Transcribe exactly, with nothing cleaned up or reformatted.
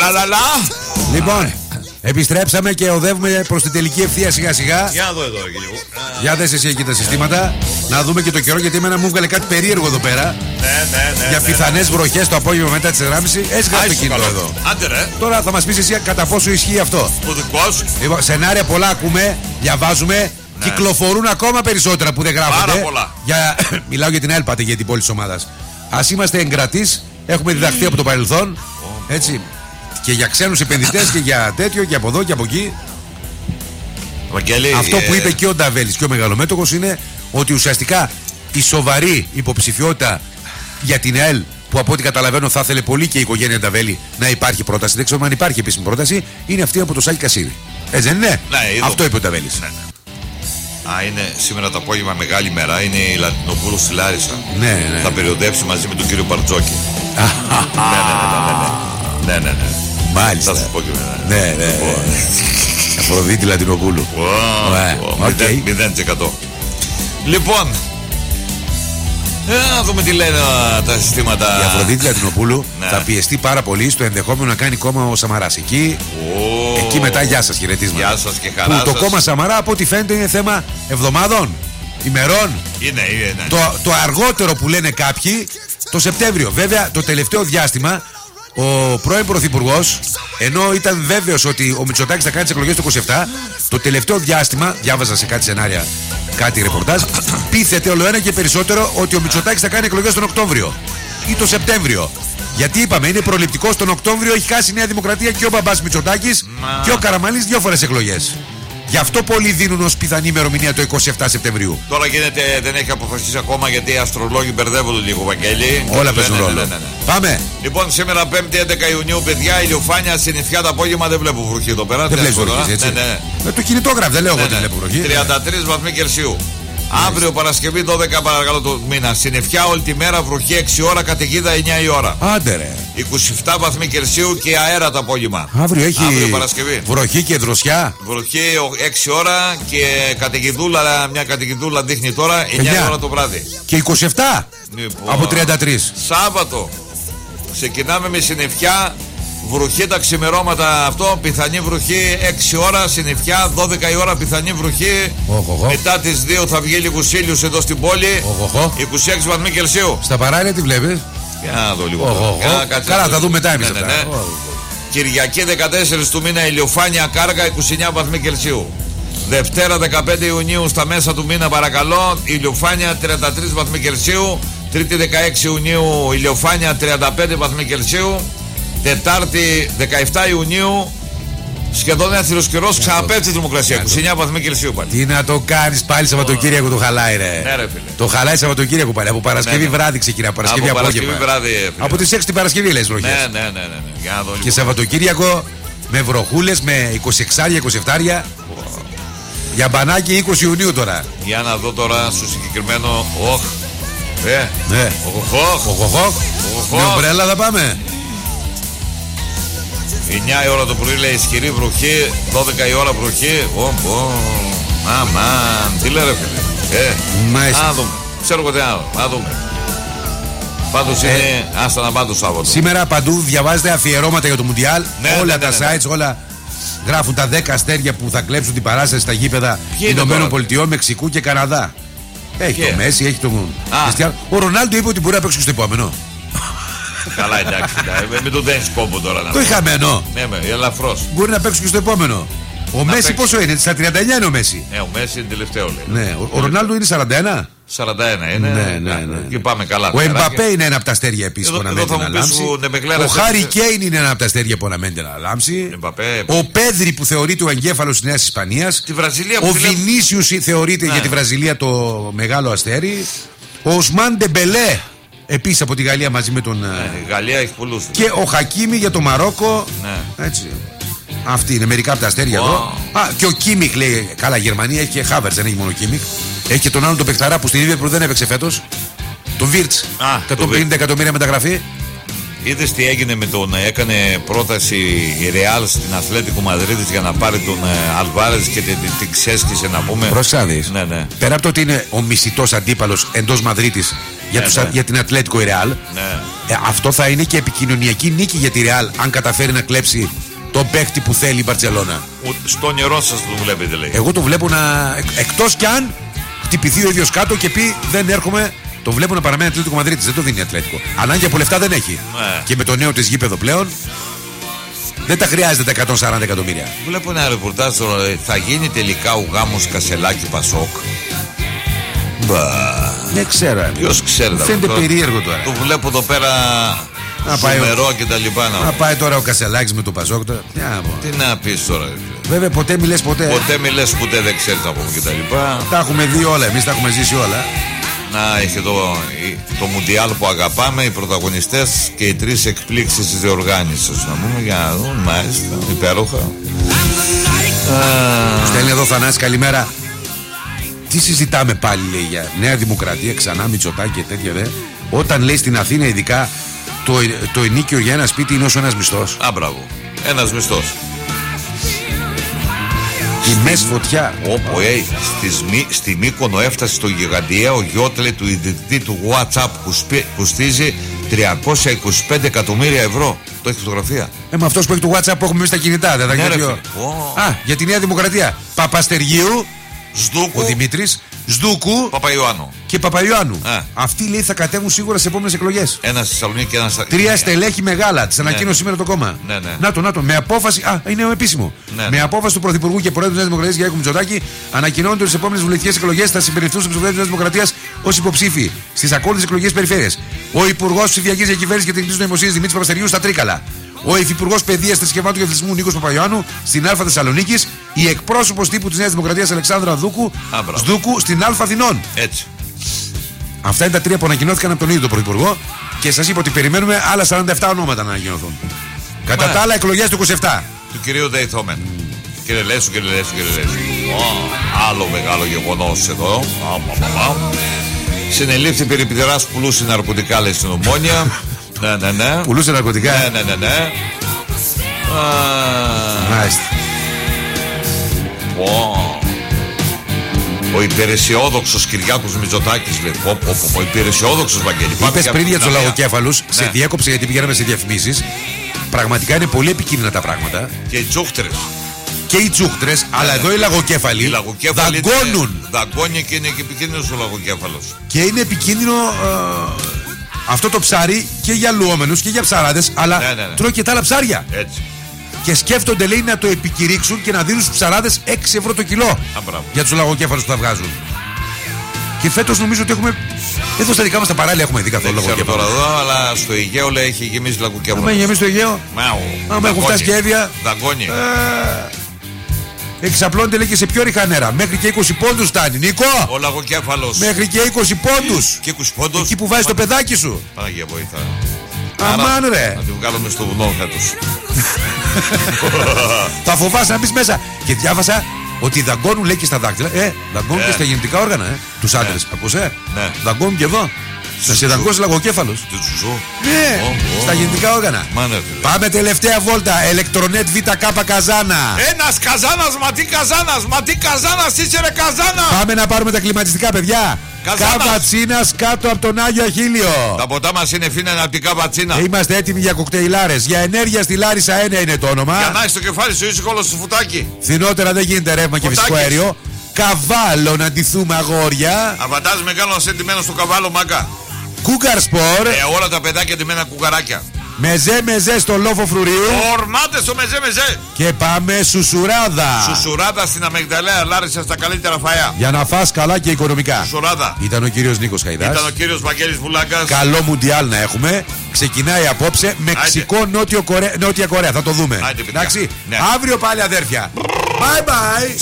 λαλαλαλα. Λοιπόν, επιστρέψαμε και οδεύουμε προς την τελική ευθεία σιγά σιγά. Για να δω εδώ και λίγο. Για δες εσύ εκεί τα συστήματα. Να δούμε και το καιρό, γιατί εμένα μου έβγαλε κάτι περίεργο εδώ πέρα. Ναι, ναι, ναι. Για ναι, πιθανές ναι. βροχές το απόγευμα μετά τις τεσσεράμισι. Έτσι γράφει το κινητό εδώ. Άντε ρε. Τώρα θα μας πεις εσύ κατά πόσο ισχύει αυτό. Το δικό σου. Λοιπόν, σενάρια πολλά ακούμε, διαβάζουμε. Ναι. Κυκλοφορούν ακόμα περισσότερα που δεν γράφονται. Πάρα πολλά. Για... Μιλάω για την ΕΛΠΑ, για την πόλη της ομάδας. Ας είμαστε εγκρατείς. Έχουμε διδαχθεί από το παρελθόν. Έτσι. Και για ξένους επενδυτές και για τέτοιο και από εδώ και από εκεί. Βαγγέλη, αυτό ε... που είπε και ο Νταβέλης και ο μεγαλομέτωχος είναι ότι ουσιαστικά η σοβαρή υποψηφιότητα για την ΕΕΛ, που από ό,τι καταλαβαίνω θα ήθελε πολύ και η οικογένεια Νταβέλη να υπάρχει πρόταση, δεν ξέρω αν υπάρχει επίσημη πρόταση, είναι αυτή από το Σάκη Κασίδη. Έτσι δεν είναι? Ναι, αυτό είπε ο Νταβέλης. Ναι, ναι. Α, είναι σήμερα το απόγευμα μεγάλη μέρα. Είναι η Λατινοπούλου στη Λάρισα. Ναι, ναι. Θα περιοδεύσει μαζί με τον κύριο Μπαρτζόκη. ναι, ναι, ναι, ναι, ναι, ναι. Μάλιστα. Θα σου πω και μετά. Ναι, ναι. Αφροδίτη Λατινοπούλου. μηδέν τοις εκατό. Λοιπόν, να δούμε τι λένε τα συστήματα. Η Αφροδίτη Λατινοπούλου ναι. θα πιεστεί πάρα πολύ στο ενδεχόμενο να κάνει κόμμα ο Σαμαράς. Εκεί, oh. εκεί μετά γεια σας, χαιρετίσματα. Γεια σας και χαρά που σας. Το κόμμα Σαμαρά από ό,τι φαίνεται είναι θέμα εβδομάδων, ημερών. Είναι, είναι, ναι. Το, το αργότερο που λένε κάποιοι, το Σεπτέμβριο. Βέβαια το τελευταίο διάστημα ο πρώην Πρωθυπουργός, ενώ ήταν βέβαιος ότι ο Μητσοτάκης θα κάνει τις εκλογές το είκοσι επτά, το τελευταίο διάστημα, διάβαζα σε κάτι σενάρια, κάτι ρεπορτάζ, πείθεται όλο ένα και περισσότερο ότι ο Μητσοτάκης θα κάνει εκλογές τον Οκτώβριο ή τον Σεπτέμβριο. Γιατί είπαμε, είναι προληπτικός, τον Οκτώβριο έχει χάσει η Νέα Δημοκρατία και ο μπαμπάς Μητσοτάκης Μα... και ο Καραμανλής δύο φορές εκλογές. Γι' αυτό πολλοί δίνουν ως πιθανή ημερομηνία το είκοσι επτά Σεπτεμβρίου. Τώρα γίνεται, δεν έχει αποφασίσει ακόμα, γιατί οι αστρολόγοι μπερδεύονται λίγο, Βαγγέλη. Όλα παίζουν ρόλο. Ναι, ναι, ναι, ναι. Πάμε. Λοιπόν, σήμερα πέμπτη έντεκα Ιουνίου, παιδιά, ηλιοφάνεια, συννεφιά το απόγευμα, δεν βλέπω βροχή εδώ πέρα. Δεν βλέπω βροχή, έτσι. Ναι, ναι. Με το κινητό γράφει, δεν λέω εγώ ότι βλέπω βροχή. τριάντα τρεις βαθμοί Κελσίου. Αύριο Παρασκευή δώδεκα παρακαλώ το μήνα. Συννεφιά όλη τη μέρα, βροχή έξι ώρα, καταιγίδα εννιά η ώρα. Άντε ρε. είκοσι επτά βαθμοί Κελσίου και αέρα το απόγευμα. Αύριο έχει Αύριο Παρασκευή. Βροχή και δροσιά. Βροχή έξι ώρα και καταιγιδούλα, μια καταιγιδούλα δείχνει τώρα εννιά η ώρα το βράδυ. Και είκοσι επτά λοιπόν, από τριάντα τρία. Σάββατο. Ξεκινάμε με συννεφιά. Βροχή τα ξημερώματα αυτό, πιθανή βροχή έξι ώρα, συννεφιά, δώδεκα η ώρα πιθανή βροχή. Οχοχο. Μετά τις δύο θα βγει λίγους ήλιους εδώ στην πόλη. Οχοχο. είκοσι έξι βαθμοί Κελσίου. Στα παράλια τι βλέπεις? Για να δω λίγο. Καλά, θα δούμε μετά εμείς ναι, ναι, ναι. Κυριακή δεκατέσσερα του μήνα ηλιοφάνεια κάργα είκοσι εννιά βαθμοί Κελσίου. Δευτέρα δεκαπέντε Ιουνίου στα μέσα του μήνα παρακαλώ, ηλιοφάνεια τριάντα τρεις βαθμοί Κελσίου. Τρίτη δεκαέξι Ιουνίου ηλιοφάνεια τριάντα πέντε βαθμοί Κελσίου. Τετάρτη δεκαεπτά Ιουνίου σχεδόν έθριος καιρός, ξαναπέφτει η θερμοκρασία είκοσι εννιά βαθμοί Κελσίου πάλι. Τι να το κάνεις πάλι Σαββατοκύριακο, το χαλάει ρε. Ναι, ρε φίλε. Το χαλάει Σαββατοκύριακο πάλι. Από Παρασκευή ναι, ναι. βράδυ ξεκινά. Παρασκευή από απόγευμα. Παρασκευή βράδυ, φίλε. Από τις έξι την Παρασκευή λες βροχές. Ναι, ναι, ναι, ναι, ναι. Για να δω λίγο. Και Σαββατοκύριακο με βροχούλες, με είκοσι έξι είκοσι επτά. Oh. Για μπανάκι είκοσι Ιουνίου τώρα. Για να δω τώρα στο συγκεκριμένο. Οχ. Ε, ναι. Οχοχοχ. Με ομπρέλα θα πάμε. εννιά η ώρα το πρωί λέει ισχυρή βροχή, δώδεκα η ώρα βροχή. Ωμπο. Αμάν. Τι λέει ρε φίλε. Ε, Μάλιστα. να δούμε. Ξέρω εγώ τι άλλο. Να δούμε. Πάντως ε, είναι άστα να πάω το Σάββατο. Σήμερα παντού διαβάζετε αφιερώματα για το Μουντιάλ. Ναι, όλα ναι, τα ναι, ναι. sites, όλα γράφουν τα δέκα αστέρια που θα κλέψουν την παράσταση στα γήπεδα Ηνωμένων Πολιτειών, Μεξικού και Καναδά. Έχει Ποιο? Το Μέση, έχει τον Κριστιάνο. Ο Ρονάλντο είπε ότι μπορεί να παίξει στο επόμενο. Καλά, εντάξει. Μην το δένει κόμπο τώρα. Το είχα χαμένο. Ναι, με, ελαφρώς. Μπορεί να παίξει και στο επόμενο. Ο να Μέση παίξει. Πόσο είναι, στα τριάντα εννιά είναι ο Μέση. Ναι, ο Μέση είναι τελευταίο λέει. Ναι, ο, ο Ρονάλντο είναι σαράντα ένα. σαράντα ένα είναι. Ναι, ναι, ναι. Και πάμε καλά. Ο Εμπαπέ είναι ένα από τα αστέρια επίσης που αναμένεται να λάμψει. Ο Χάρι Κέιν είναι ένα από τα αστέρια που αναμένεται να λάμψει. Ο Πέδρη που θεωρείται ο εγκέφαλος της Νέας Ισπανίας. Ο Βινίσιους θεωρείται για τη Βραζιλία το μεγάλο αστέρι. Ο Οσμάν Ντεμπελέ. Επίσης από τη Γαλλία μαζί με τον. Ναι, η Γαλλία έχει πολλούς. Και ο Χακίμι για το Μαρόκο. Ναι. Έτσι. Αυτή είναι μερικά από τα αστέρια wow. εδώ. Α, και ο Κίμιχ λέει. Καλά, Γερμανία έχει και Χάβερτς, δεν έχει μόνο Κίμιχ. Έχει και τον άλλον τον παιχταρά που στην Λίβερπουλ δεν έπαιξε φέτος. Τον Βίρτς. εκατόν πενήντα εκατομμύρια μεταγραφή. Είδες τι έγινε με τον. Έκανε πρόταση η Ρεάλ στην Αθλέτικο Μαδρίτης για να πάρει τον Αλβάρες και την, την ξέσκησε να πούμε. Προσάδεις. Ναι, ναι. Πέρα από το ότι είναι ο μισητός αντίπαλος εντός Μαδρίτης για, ναι, ναι. για την Αθλέτικο η Ρεάλ. Ναι. Ε, αυτό θα είναι και επικοινωνιακή νίκη για τη Ρεάλ αν καταφέρει να κλέψει τον παίχτη που θέλει η Μπαρτσελώνα. Στο νερό σας το βλέπετε, λέει. Εγώ το βλέπω να. Εκτός κι αν χτυπηθεί ο ίδιος κάτω και πει δεν έρχομαι. Το βλέπω να παραμένει Ατλέτικο Μαδρίτης. Δεν το δίνει Ατλέτικο. Ανάγκη από λεφτά δεν έχει. Ναι. Και με το νέο της γήπεδο πλέον δεν τα χρειάζεται τα εκατόν σαράντα εκατομμύρια. Βλέπω ένα ρεπορτάζ τώρα. Θα γίνει τελικά ο γάμος Κασελάκη Πασόκ. Μπα. Δεν ξέρω. Ποιος ξέρει. Φαίνεται το, περίεργο τώρα. Το βλέπω εδώ πέρα. Να πάει, νερό και τα λοιπά. Να πάει τώρα ο Κασελάκης με το Πασόκ. Τώρα. Τι να πεις τώρα. Βέβαια ποτέ μιλες ποτέ. Ποτέ μιλες ποτέ, δεν ξέρεις να πούμε και τα λοιπά. Τα έχουμε δει όλα. Εμείς τα έχουμε ζήσει όλα. Να έχει εδώ το Μουντιάλ που αγαπάμε, οι πρωταγωνιστές και οι τρεις εκπλήξεις της διοργάνησης. Να πούμε για να δούμε, μάλιστα, υπέροχα. Στέλνει εδώ Θανάση, καλημέρα. Τι συζητάμε πάλι, λέει, για Νέα Δημοκρατία, ξανά Μητσοτάκη και τέτοια δε. Όταν λέει στην Αθήνα, ειδικά το, το ενίκιο για ένα σπίτι είναι όσο ένας μισθός. Α, μπράβο. Ένας μισθός. Τιμές φωτιά. Όπου ε, στη Μύκονο έφτασε στο γιγαντιαίο γιότλε του ιδιοκτήτη του WhatsApp που, σπι, που στίζει τριακόσια είκοσι πέντε εκατομμύρια ευρώ. Το έχει φωτογραφία. Ε, με αυτός που έχει το WhatsApp που έχουμε εμείς στα κινητά. Δεν θα ναι, oh. Α, για τη Νέα Δημοκρατία. Παπαστεργίου. Σδούκου. Ο Δημήτρης. Σδούκου. Παπαϊωάννου. Και Παπαϊωάννου. Ε. Αυτοί, λέει, θα κατέβουν σίγουρα σε επόμενες εκλογές. Ένα στη Θεσσαλονίκη και ένα στα. Τρία στελέχη μεγάλα. Τις ανακοίνωσε ναι. σήμερα το κόμμα. Ναι, ναι. Να το, να το. Με απόφαση. Α, είναι επίσημο. Ναι, ναι. Με απόφαση του Πρωθυπουργού και Προέδρου της Νέας Δημοκρατίας Γιάννη Μητσοτάκη, ανακοινώνεται ότι στις επόμενες βουλευτικές εκλογές θα συμπεριληφθούν στο ψηφοδέλτιο της Νέας Δημοκρατίας ως υποψήφοι στις ακόλουθες εκλογές περιφέρειες. Ο Υπουργός Ψηφιακής Διακυβέρνησης και Τεχνητής Νοημοσύνης Δημήτρης Παπαστεργίου στα Τρίκαλα. Ο Υφυπουργός Παιδείας, Θρησκευμάτων και Αθλητισμού Νίκος Παπαϊωάννου στην Α Θεσσαλονίκης. Η εκπρόσωπος τύπου της Νέας Δημοκρατίας Αλεξάνδρα Δούκου, Σδούκου στην Α Αθηνών. Έτσι. Αυτά είναι τα τρία που ανακοινώθηκαν από τον ίδιο τον Πρωθυπουργό και σας είπα ότι περιμένουμε άλλα σαράντα επτά ονόματα να ανακοινωθούν. Κατά τα άλλα, εκλογές του είκοσι επτά. Του κυρίου Δεϊθόμεν. Κύριε Λέσου, κύριε Λέσου, κύριε Λέσου. Άλλο μεγάλο γεγονός εδώ. Συνελήφθη περιπτυράς που πουλούσε ναρκωτικά, λέει, στην Ομόνια. Ναι, ναι, ναι. Πουλούσε ναρκωτικά. Ναι, ναι, ναι, ναι. Μάλιστα. Ο υπεραισιόδοξος Κυριάκος Μητσοτάκης, λέει. Πω, πω, πω, ο υπεραισιόδοξος Βαγγέλη. Είπες πριν για τους λαγοκέφαλους, ναι. Σε διέκοψε γιατί πηγαίναμε σε διαφημίσεις. Πραγματικά είναι πολύ επικίνδυνα τα πράγματα. Και οι τσούχτρες. Και οι τσούχτρες, ναι, αλλά ναι. Εδώ οι λαγοκέφαλοι, οι λαγοκέφαλοι δαγκώνουν. Δαγκώνει και είναι και επικίνδυνος ο λαγοκέφαλος. Και είναι επικίνδυνο ε, αυτό το ψάρι και για λουόμενους και για ψαράδες, αλλά ναι, ναι, ναι. Τρώει και τα άλλα ψάρια. Έτσι. Και σκέφτονται, λέει, να το επικηρύξουν και να δίνουν στους ψαράδες έξι ευρώ το κιλό. Α, για τους λαγοκέφαλους που θα βγάζουν. Και φέτος νομίζω ότι έχουμε. Εδώ στα δικά μας τα παράλια έχουμε δει καθόλου λαγοκέφαλο. Τώρα εδώ, αλλά στο Αιγαίο, λέει, έχει γεμίσει λαγοκέφαλο. Έχει γεμίσει το Αιγαίο. Άμα έχουν φτάσει και έβια. Δαγκώνει. Εξαπλώνεται, λέει, και σε πιο ριχά νερά. Μέχρι και είκοσι πόντους φτάνει. Νίκο! Ο λαγοκέφαλος. Μέχρι και είκοσι πόντους. Και είκοσι πόντους. Εκεί που βάζεις το παιδάκι σου. Παναγία βοηθά. Αμάν, ρε. Να την βγάλουμε στο βουνό φέτος. Θα φοβάσαι να μπεις μέσα. Και διάβασα ότι δαγκώνουν, λέει, και στα δάκτυλα. Ε, δαγκώνουν ε. και στα γεννητικά όργανα, ε. Τους άντρες. Ε. Ακούς, ε. Ναι. Δαγκώνουν και εδώ. Θα σε δαγκώσει λαγοκέφαλος. Τι τσουζού. Ναι, oh, oh. Στα γεννητικά όργανα. Μάνε, πάμε τελευταία βόλτα. Ηλεκτρονέτ ΒΚ Καζάνα. Ένας Καζάνας, μα τι Καζάνας, μα τι Καζάνας είσαι, ρε Καζάνα. Πάμε να πάρουμε τα κλιματιστικά, παιδιά. Καβατσίνας κάτω από τον Άγιο Αχίλιο. Τα ποτά μας είναι φίνα από την Καβατσίνα. Είμαστε έτοιμοι για κοκτέιλάρες. Για ενέργεια στη Λάρισα ένα είναι το όνομα. Για να έχει το κεφάλι σου, ήσυχο όλο στο φουτάκι. Φθηνότερα δεν γίνεται ρεύμα και φυσικό αέριο. Καβάλο να ντυθούμε, αγόρια. Αβαντάζ μεγάλο σεντημένο στο καβάλο, μάγκα. Κούκαρ σπορ. Ε, όλα τα παιδάκια ντυμένα κουκαράκια. Μεζέ μεζέ στο λόφο φρουρίου. Ορμάτε στο μεζέ μεζέ. Και πάμε σουσουράδα. Σουσουράδα στην Αμεγδαλέα, Λάρισα, στα καλύτερα φαιά. Για να φας καλά και οικονομικά. Σουσουράδα. Ήταν ο κύριος Νίκος Χαϊδάς. Ήταν ο κύριος Βαγγέλης Βουλάκας. Καλό Μουντιάλ να έχουμε. Ξεκινάει απόψε Μεξικό Νότιο Κορέα, Νότια Κορέα. Θα το δούμε. Άιντε, εντάξει. Ναι. Αύριο πάλι, αδέρφια. Bye bye.